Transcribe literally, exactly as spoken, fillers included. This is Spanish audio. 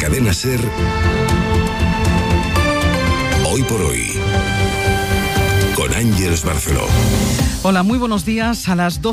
Cadena SER, Hoy por Hoy, con Ángeles Barceló. Hola, muy buenos días. A las doce